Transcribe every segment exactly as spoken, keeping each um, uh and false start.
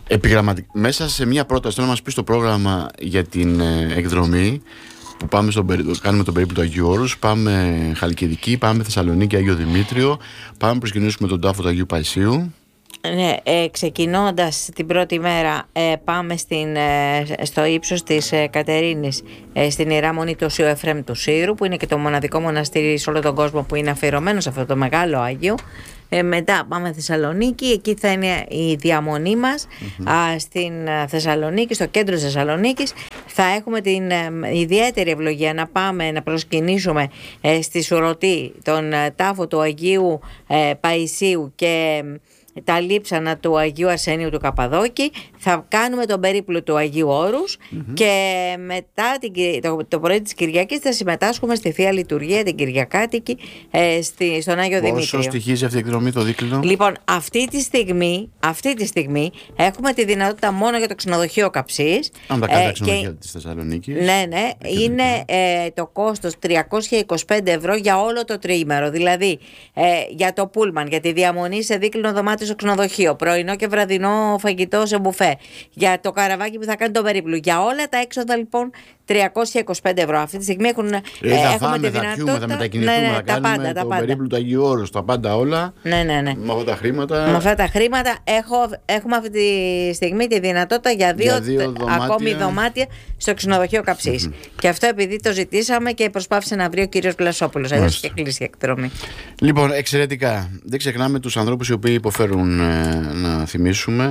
Επιγραμματικά, μέσα σε μια πρόταση, θέλω να μας πεις το πρόγραμμα για την ε, εκδρομή που πάμε στον, κάνουμε τον περίπου του Αγίου Όρους. Πάμε Χαλκιδική, πάμε Θεσσαλονίκη, Άγιο Δημήτριο, πάμε να προσκυνήσουμε τον τάφο του Αγίου Παϊσίου. Ναι, ε, ξεκινώντας την πρώτη μέρα ε, πάμε στην, ε, στο ύψος της ε, Κατερίνης, ε, στην Ιερά Μονή του Οσίου Εφραίμ του Σύρου, που είναι και το μοναδικό μοναστήρι σε όλο τον κόσμο που είναι αφιερωμένο σε αυτό το μεγάλο Άγιο. Ε, μετά πάμε Θεσσαλονίκη, εκεί θα είναι η διαμονή μας. Mm-hmm. Α, στην Θεσσαλονίκη, στο κέντρο της Θεσσαλονίκης θα έχουμε την ε, ιδιαίτερη ευλογία να πάμε να προσκυνήσουμε ε, στη Σουρωτή τον ε, τάφο του Αγίου ε, Παϊσίου και τα λείψανα του Αγίου Αρσενίου του Καπαδόκη. Θα κάνουμε τον περίπλο του Αγίου Όρους mm-hmm. και μετά την, το, το πρωί της Κυριακής θα συμμετάσχουμε στη Θεία Λειτουργία την Κυριακάτικη ε, στη, στον Άγιο Δημήτριο. Πόσο στοιχίζει αυτή η εκδρομή το δίκλινο? Λοιπόν, αυτή τη στιγμή, αυτή τη στιγμή έχουμε τη δυνατότητα μόνο για το ξενοδοχείο Καψής. Αν τα κάνει τα ξενοδοχεία της Θεσσαλονίκης. Ναι, ναι. Είναι ε, το κόστος τριακόσια είκοσι πέντε ευρώ για όλο το τριήμερο. Δηλαδή ε, για το πούλμαν, για τη διαμονή σε δίκλινο δωμάτιο στο ξενοδοχείο, πρωινό και βραδινό φαγητό σε μπουφέ, για το καραβάκι που θα κάνει τον περίπλου. Για όλα τα έξοδα λοιπόν τριακόσια είκοσι πέντε ευρώ. Αυτή τη στιγμή έχουν, ε, θα έχουμε φάμε, τη δυνατότητα. Θα πιούμε, θα μετακινηθούμε, ναι, ναι, θα κάνουμε πάντα, το περίπλου του Αγίου Όρους, τα πάντα όλα. Ναι, ναι, ναι. Με αυτά τα χρήματα. Με αυτά τα χρήματα έχω, έχουμε αυτή τη στιγμή τη δυνατότητα για δύο, για δύο δωμάτια. ακόμη δωμάτια στο ξενοδοχείο Καψής. Mm-hmm. Και αυτό επειδή το ζητήσαμε και προσπάθησε να βρει ο κύριος Βλασόπουλος. Αλλιώς και κλείσει η εκδρομή. Λοιπόν, εξαιρετικά. Δεν ξεχνάμε τους ανθρώπους οι οποίοι υποφέρουν, ε, να θυμίσουμε.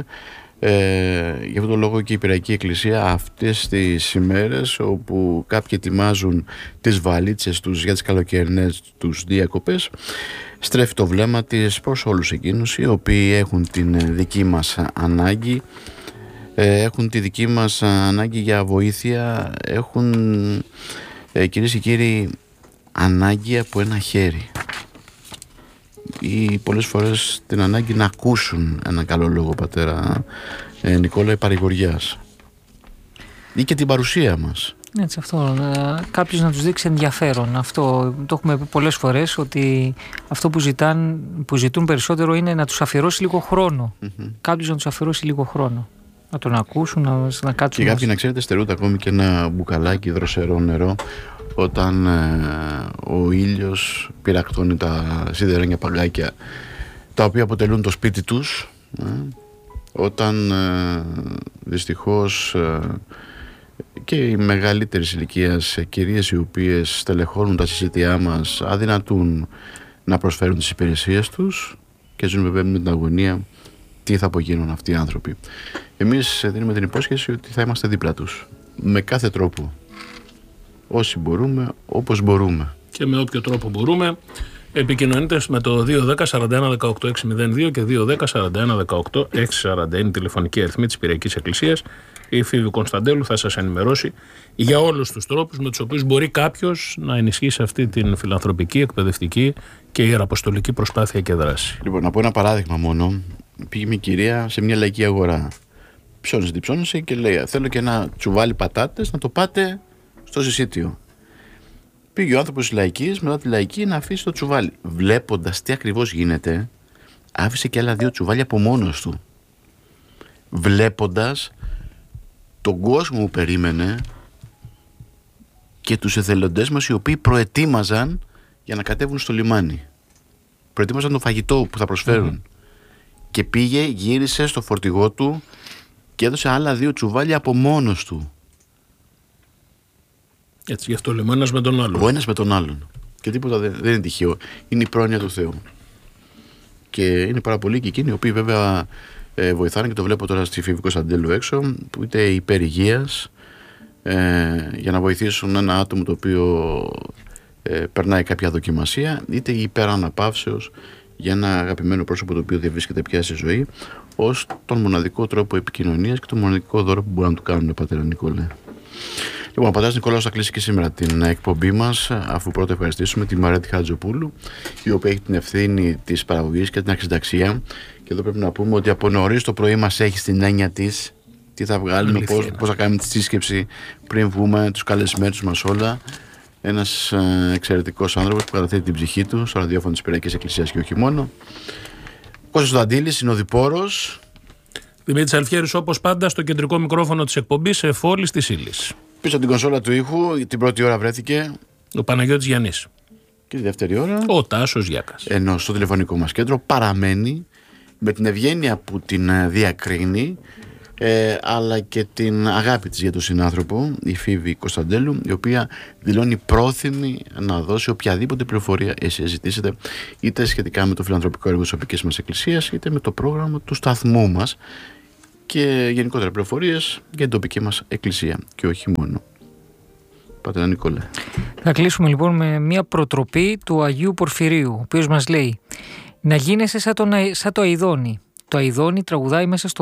Ε, γι' αυτόν τον λόγο και η Πειραϊκή Εκκλησία αυτές τις ημέρες όπου κάποιοι ετοιμάζουν τις βαλίτσες τους για τις καλοκαιρινές τους διακοπές, στρέφει το βλέμμα της προς όλους εκείνους οι οποίοι έχουν την δική μας ανάγκη, ε, έχουν τη δική μας ανάγκη για βοήθεια, έχουν ε, κυρίες και κύριοι ανάγκη από ένα χέρι ή πολλές φορές την ανάγκη να ακούσουν ένα καλό λόγο, πατέρα ε, Νικόλα Παρηγοριάς, ή και την παρουσία μας. Έτσι, αυτό, κάποιος να τους δείξει ενδιαφέρον. Αυτό το έχουμε πει πολλές φορές, ότι αυτό που, ζητάν, που ζητούν περισσότερο είναι να τους αφιερώσει λίγο χρόνο. Mm-hmm. Κάποιος να τους αφιερώσει λίγο χρόνο, να τον ακούσουν, να, να κάτσουν. Και κάποιοι, να ξέρετε, στερούνται ακόμη και ένα μπουκαλάκι δροσερό νερό όταν ε, ο ήλιος πυρακτώνει τα σιδερένια παγκάκια τα οποία αποτελούν το σπίτι τους, ε, όταν ε, δυστυχώς ε, και οι μεγαλύτερες ηλικίας κυρίες οι οποίες στελεχώνουν τα συσίτια μας αδυνατούν να προσφέρουν τις υπηρεσίες τους και ζουν βέβαια με την αγωνία τι θα απογίνουν αυτοί οι άνθρωποι. Εμείς δίνουμε την υπόσχεση ότι θα είμαστε δίπλα τους με κάθε τρόπο, όσοι μπορούμε, όπως μπορούμε. Και με όποιο τρόπο μπορούμε. Επικοινωνείτε με το δύο ένα μηδέν σαράντα ένα δεκαοκτώ έξι μηδέν δύο και δύο ένα μηδέν σαράντα ένα δεκαοκτώ έξι σαράντα. Είναι η τηλεφωνική αριθμή της Πειραϊκής Εκκλησίας. Η Φίβη Κωνσταντέλου θα σας ενημερώσει για όλους τους τρόπους με τους οποίους μπορεί κάποιος να ενισχύσει αυτή την φιλανθρωπική, εκπαιδευτική και ιεραποστολική προσπάθεια και δράση. Λοιπόν, να πω ένα παράδειγμα μόνο. Πήγε μια κυρία σε μια λαϊκή αγορά. Ψώνισε τι ψώνισε και λέει: θέλω και ένα τσουβάλι πατάτες να το πάτε στο συσίτιο. Πήγε ο άνθρωπος της λαϊκής, μετά τη λαϊκή, να αφήσει το τσουβάλι. Βλέποντας τι ακριβώς γίνεται, άφησε και άλλα δύο τσουβάλια από μόνος του. Βλέποντας τον κόσμο που περίμενε και τους εθελοντές μας οι οποίοι προετοίμαζαν για να κατέβουν στο λιμάνι. Προετοίμαζαν το φαγητό που θα προσφέρουν. Mm-hmm. Και πήγε, γύρισε στο φορτηγό του και έδωσε άλλα δύο τσουβάλια από μόνος του. Έτσι, γι' αυτό λέμε ένας με τον άλλον. Ο ένας με τον άλλον. Και τίποτα δεν, δεν είναι τυχαίο. Είναι η πρόνοια του Θεού. Και είναι πάρα πολλοί και εκείνοι οι οποίοι βέβαια ε, βοηθάνε, και το βλέπω τώρα στη Φίβη Κωνσταντέλου έξω, που είτε υπέρ υγείας, ε, για να βοηθήσουν ένα άτομο το οποίο ε, περνάει κάποια δοκιμασία, είτε υπέρ αναπαύσεως για ένα αγαπημένο πρόσωπο το οποίο δεν βρίσκεται πια στη ζωή, ως τον μοναδικό τρόπο επικοινωνίας και τον μοναδικό δώρο που μπορούν να του κάνουν, πατέρα Νικόλα. Λοιπόν, ο πατέρας Νικόλαος θα κλείσει και σήμερα την εκπομπή μας, αφού πρώτα ευχαριστήσουμε τη Μαρία Χατζοπούλου, η οποία έχει την ευθύνη της παραγωγής και την αξινταξία. Και εδώ πρέπει να πούμε ότι από νωρίς το πρωί μας έχει στην έννοια της τι θα βγάλουμε, πώς, πώς θα κάνουμε τη σύσκεψη πριν βγούμε, τους καλεσμένους μας όλα. Ένας ε, εξαιρετικός άνθρωπος που καταθέτει την ψυχή του στο ραδιόφωνο της Πειραϊκής Εκκλησίας και όχι μόνο. Κώστας Δαντήλης, συνοδοιπόρος. Δημήτρης Αλφιέρης, όπως πάντα, στο κεντρικό μικρόφωνο της εκπομπής Εφόλης της Ύλης. Πίσω από την κονσόλα του ήχου, την πρώτη ώρα βρέθηκε ο Παναγιώτης Γιαννής. Και τη δεύτερη ώρα ο Τάσος Γιάκας. Ενώ στο τηλεφωνικό μας κέντρο παραμένει με την ευγένεια που την διακρίνει, ε, αλλά και την αγάπη της για τον συνάνθρωπο, η Φίβη Κωνσταντέλου, η οποία δηλώνει πρόθυμη να δώσει οποιαδήποτε πληροφορία εσείς ζητήσετε, είτε σχετικά με το φιλανθρωπικό έργο της τοπικής μας εκκλησίας, είτε με το πρόγραμμα του σταθμού μας και γενικότερα πληροφορίες για την τοπική μας εκκλησία και όχι μόνο. Πατέρα Νικόλε. Θα κλείσουμε λοιπόν με μια προτροπή του Αγίου Πορφυρίου, ο οποίος μας λέει: να γίνεσαι σαν, τον, σαν το Αηδόνι. Το Αηδόνι τραγουδάει μέσα στο